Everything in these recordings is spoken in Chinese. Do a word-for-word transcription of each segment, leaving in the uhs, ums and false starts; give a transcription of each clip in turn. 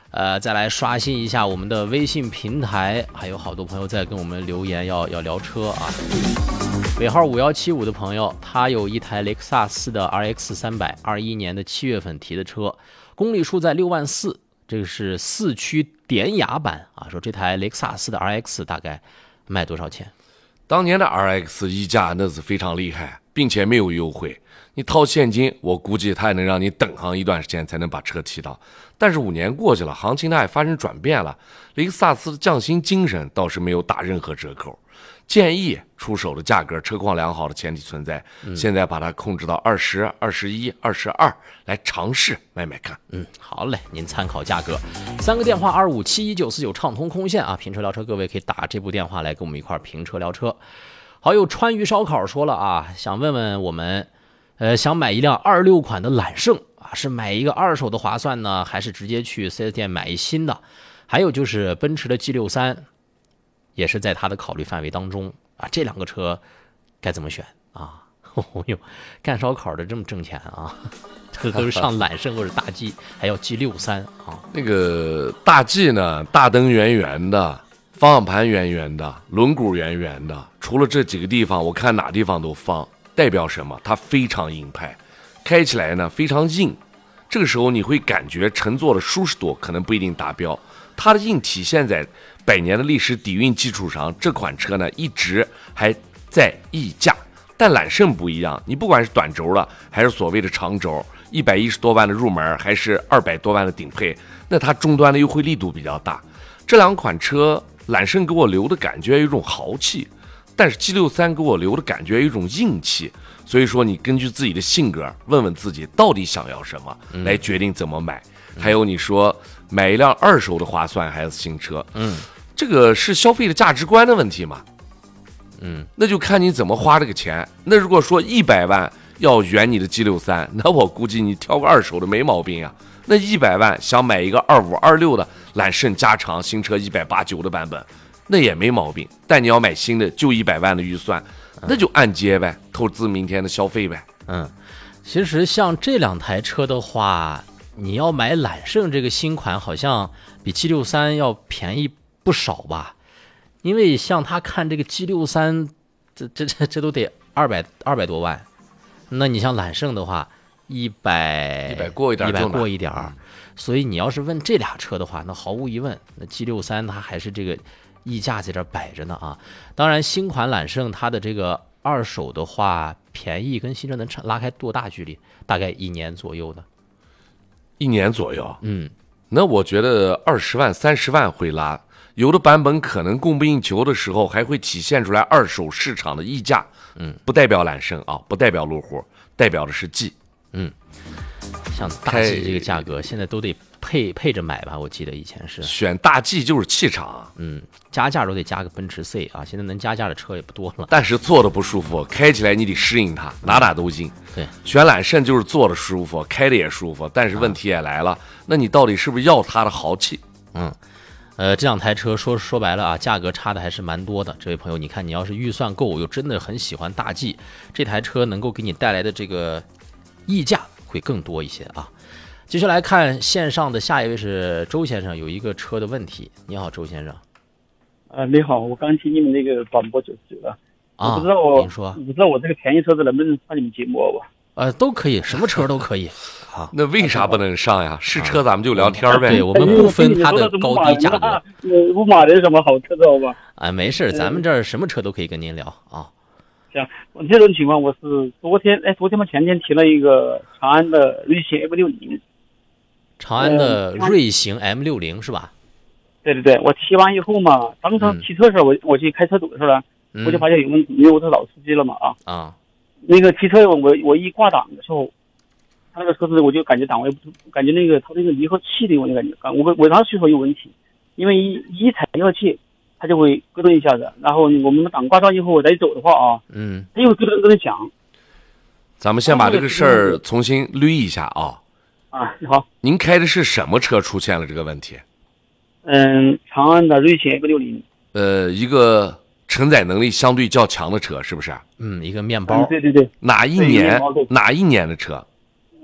呃，再来刷新一下我们的微信平台，还有好多朋友在跟我们留言要要聊车啊。尾号五一七五的朋友，他有一台雷克萨斯的 R X 三百，二一年的七月份提的车，公里数在六万四，这个是四驱典雅版啊。说这台雷克萨斯的 R X 大概卖多少钱？ 当年的 R X 溢价那是非常厉害，并且没有优惠。你掏现金，我估计它也能让你等上一段时间才能把车提到。但是五年过去了，行情它也发生转变了，雷克萨斯的匠心精神倒是没有打任何折扣。建议出手的价格，车况良好的前提存在，嗯、现在把它控制到二十、二十一、二十二，来尝试买买看。 嗯，好嘞，您参考价格。三个电话二五七一九四九畅通空线啊，评车聊车，各位可以打这部电话来跟我们一块评车聊车。好友川渝烧烤说了啊，想问问我们。呃，想买一辆二六款的揽胜啊，是买一个二手的划算呢，还是直接去 四 S 店买一新的？还有就是奔驰的 G 六十三，也是在他的考虑范围当中啊。这两个车该怎么选啊？哦哟，干烧烤的这么挣钱啊？这都是上揽胜或者大 G， 还要 G 六十三啊。 那个大 G 呢，大灯圆圆的，方向盘圆圆的，轮毂圆圆的，除了这几个地方，我看哪地方都方。代表什么？它非常硬派，开起来呢非常硬。这个时候你会感觉乘坐的舒适度可能不一定达标。它的硬体现在百年的历史底蕴基础上，这款车呢一直还在溢价。但揽胜不一样，你不管是短轴的还是所谓的长轴，一百一十多万的入门还是二百多万的顶配，那它终端的优惠力度比较大。这两款车，揽胜给我留的感觉有一种豪气。但是 G 六十三 给我留的感觉有一种硬气，所以说你根据自己的性格问问自己到底想要什么，来决定怎么买。嗯、还有你说买一辆二手的划算还是新车，嗯，这个是消费的价值观的问题嘛，嗯，那就看你怎么花这个钱。那如果说一百万要圆你的 G 六十三，那我估计你挑个二手的没毛病啊。那一百万想买一个二五二六的揽胜加长新车一百八十九的版本。那也没毛病，但你要买新的，就一百万的预算，那就按揭呗，投资明天的消费呗。 嗯，其实像这两台车的话，你要买揽胜这个新款，好像比 G 六十三要便宜不少吧？因为像他看这个 G 六十三，这这这这都得二百二百多万，那你像揽胜的话，一百一百过一点， 一百过一点儿。所以你要是问这俩车的话，那毫无疑问，那 G 六十三它还是这个。溢价在这摆着呢啊！当然，新款揽胜它的这个二手的话，便宜跟新车能拉开多大距离？大概一年左右的， 一年左右。 嗯， 那我觉得二十万、三十万会拉，有的版本可能供不应求的时候，还会体现出来二手市场的溢价。嗯，不代表揽胜啊，不代表路虎，代表的是 G。 嗯，像大 G 这个价格，现在都得。配配着买吧，我记得以前是选大 G 就是气场， 嗯，加价都得加个奔驰 C 啊，现在能加价的车也不多了。 但是坐的不舒服，开起来你得适应它，哪哪都硬。 对， 选揽胜就是坐的舒服，开的也舒服，但是问题也来了，啊、那你到底是不是要它的豪气？ 嗯，呃，这两台车说说白了啊，价格差的还是蛮多的。这位朋友，你看你要是预算够，又真的很喜欢大 G， 这台车能够给你带来的这个溢价会更多一些啊。继续来看线上的下一位是周先生，有一个车的问题。你好，周先生。 呃，你好，我刚听你们那个广播九十九了， 啊， 我不知道我您说， 不知道我这个便宜车子能不能上你们节目吧？ 呃，都可以，什么车都可以。 啊，那为啥不能上呀？是车咱们就聊天呗。 对，我们不分它的高低价格。 呃，五马的什么好车知道吧？ 哎，没事，咱们这儿什么车都可以跟您聊啊。 行，我这种情况我是昨天，哎，昨天嘛前天提了一个长安的锐行 F 六零。 长安的锐行 M 六十 是吧？ 对对对，我提完以后嘛，当时提车的时候，我我去开车堵的时候呢，嗯、我就发现有问题，因为我是老司机了嘛啊。 啊。 那个提车我我一挂档的时候，他那个车子我就感觉档位不，感觉那个他那个离合器的我就感觉，我我当时就说有问题，因为一一踩离合器，它就会咯噔一下子，然后我们档挂上以后我再走的话啊，嗯，它又咯噔咯噔响。 咱们先把这个事儿重新捋一下啊。 啊，你好， 您开的是什么车出现了这个问题？ 嗯，长安的锐行 F 六十。 呃，一个承载能力相对较强的车，是不是？ 嗯，一个面包。 嗯、对对对。 哪一年？哪一年的车？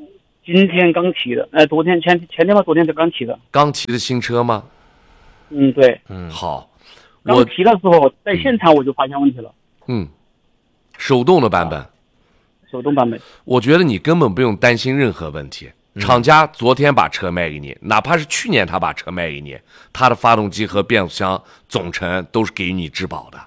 今天刚提的，呃，昨天前前天吧，昨天才刚提的。 刚提的新车吗？ 嗯，对。 嗯， 好，我刚提的时候在现场我就发现问题了。 嗯，手动的版本， 手动版本。 我觉得你根本不用担心任何问题。厂家昨天把车卖给你，哪怕是去年他把车卖给你，他的发动机和变速箱总成都是给予你质保的。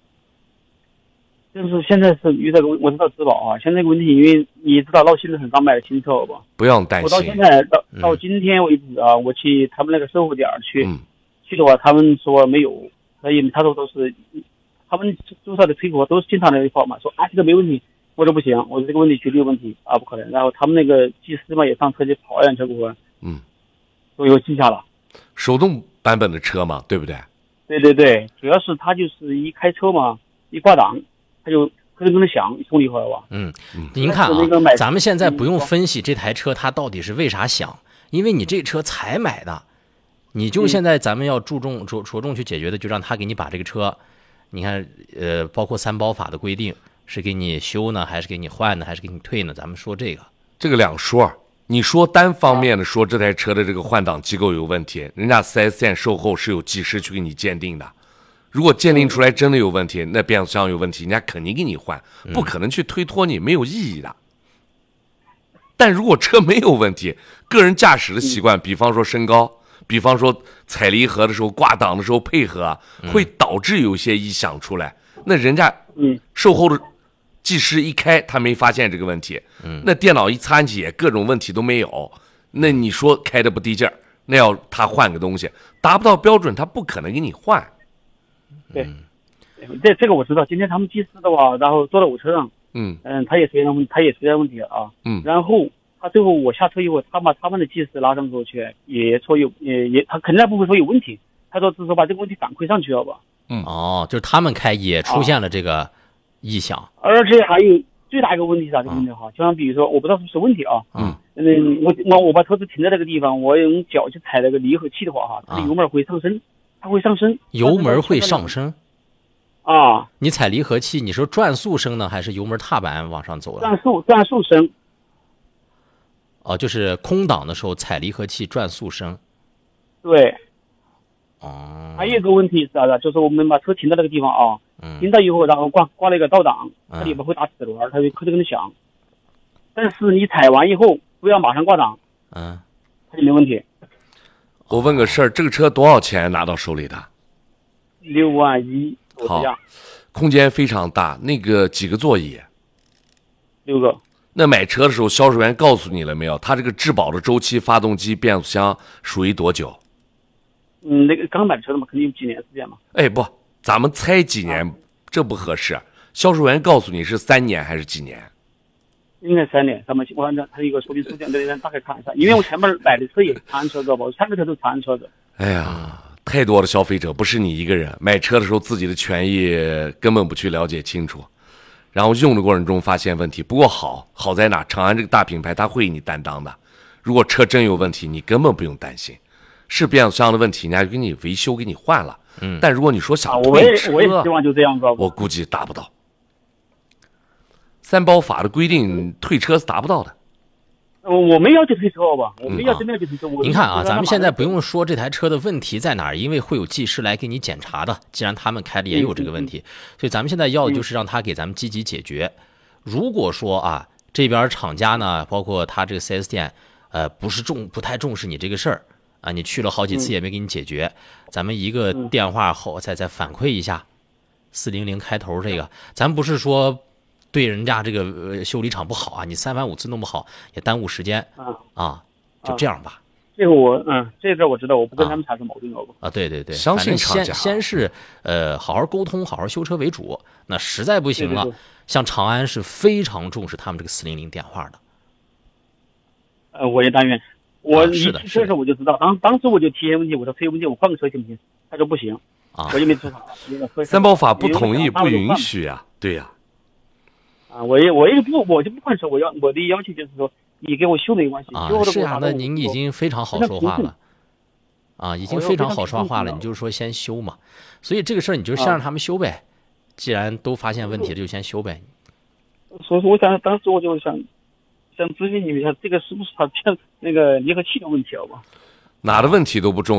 就是现在是遇到个我知道质保啊，现在这个问题，因为你知道老新人很少买的新车吧？ 不用担心。 我到现在到到今天为止啊，我去他们那个售后点去、 嗯、 去的话，他们说没有，所以他说都是他们注册的推脱都是经常的一方嘛，说啊这个没问题。我说不行，我说这个问题绝对有问题啊，不可能。然后他们那个技师嘛也上车去跑一辆车过后， 嗯， 都有记下了。 手动版本的车嘛，对不对？ 对对对，主要是他就是一开车嘛，一挂档，他就咯噔咯噔响，一冲离合吧。 嗯，您看啊，咱们现在不用分析这台车它到底是为啥响，因为你这车才买的，你就现在咱们要注重着着重去解决的，就让他给你把这个车，你看，呃，包括三包法的规定。是给你修呢，还是给你换呢，还是给你退呢？咱们说这个， 这个两说。你说单方面的说这台车的这个换挡机构有问题，人家 四 S 店售后是有技师去给你鉴定的。如果鉴定出来真的有问题，那变速箱有问题，人家肯定给你换，不可能去推脱你，没有意义的。但如果车没有问题，个人驾驶的习惯，比方说升高，比方说踩离合的时候、挂档的时候配合，会导致有些异响出来。那人家售后的技师一开，他没发现这个问题，嗯，那电脑一参起，各种问题都没有，那你说开的不低劲儿，那要他换个东西，达不到标准，他不可能给你换。 对，这这个我知道。今天他们技师的话，然后坐到我车上，嗯嗯，他也出现问，他也出现问题了啊，嗯，然后他最后我下车以后，他把他们的技师拉上车去，也说有，也也他肯定不会说有问题，他说只是说把这个问题反馈上去了吧。 嗯，哦，就是他们开也出现了这个。啊异响， 而且还有最大一个问题是啥？这个问题哈，就像比如说，我不知道是不是问题啊。嗯嗯，我我我把车子停在那个地方，我用脚去踩那个离合器的话哈，它的油门会上升，它会上升。 油门会上升。 啊， 你踩离合器，你说转速升呢，还是油门踏板往上走了？ 转速转速升。 哦，就是空档的时候踩离合器转速升。 对。 哦。 还有一个问题是啥子？就是我们把车停在那个地方啊。停到以后，然后挂挂了一个倒档，它里边会打齿轮，它就咯噔咯噔响。但是你踩完以后，不要马上挂档，嗯，它就没问题。 我问个事儿，这个车多少钱拿到手里的？ 六万一。 好，空间非常大。那个几个座椅？ 六个。 那买车的时候，销售员告诉你了没有？他这个质保的周期，发动机、变速箱属于多久？ 嗯，那个刚买车的嘛，肯定有几年时间嘛。 哎，不。咱们猜几年，啊、这不合适。销售员告诉你是三年还是几年？ 应该三年。咱们我按照他一个说明书讲，对，大概看一下。因为我前面买的车也是长安车子吧，我三个车都是长安车子。 哎呀，太多的消费者不是你一个人，买车的时候自己的权益根本不去了解清楚，然后用的过程中发现问题。不过好，好在哪？长安这个大品牌，他会你担当的。如果车真有问题，你根本不用担心，是变速箱的问题，人家就给你维修，给你换了。嗯，但如果你说想退车， 啊、我也我也希望就这样子， 我估计达不到。三包法的规定，退车是达不到的。 我没要求退车吧，我没要求没要求退车。 您看啊，咱们现在不用说这台车的问题在哪儿，因为会有技师来给你检查的。既然他们开的也有这个问题，所以咱们现在要的就是让他给咱们积极解决。如果说啊，这边厂家呢，包括他这个 四 S 店，呃，不是重不太重视你这个事儿。啊，你去了好几次也没给你解决，嗯、咱们一个电话后再再反馈一下，四零零开头这个，咱不是说对人家这个呃修理厂不好啊，你三番五次弄不好也耽误时间啊啊，就这样吧。 这个我嗯，这个我知道，我不跟他们产生矛盾了。 啊，对对对， 相信厂家，先先是呃好好沟通，好好修车为主。那实在不行了， 对对对像长安是非常重视他们这个四零零电话的。 呃，我也但愿。我一提车的时候我就知道，当当时我就提些问题，我说车有问题，我换个车行不行？他说不行，啊，我就没出厂。 三包法不同意，不允许啊，对呀、 啊。啊，我也我也不，我就不换车，我要我的要求就是说，你给我修没关系。 啊，是啊，那您已经非常好说话了。啊，已经非常好说话了，你就是说先修嘛。所以这个事儿你就先让他们修呗，既然都发现问题了，就先修呗。 所以说，我想当时我就想。 想咨询你们一下，这个是不是它这那个离合器的问题，好吧？ 哪的问题都不重